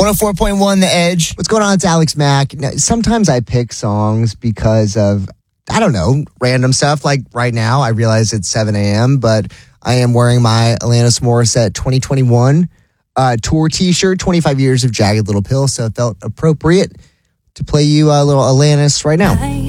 104.1 The Edge. What's going on? It's Alex Mack. Now, sometimes I pick songs because of, I don't know, random stuff. Like right now, I realize it's 7 a.m., but I am wearing my Alanis Morissette 2021 tour t-shirt, 25 years of Jagged Little Pill, so it felt appropriate to play you a little Alanis right now.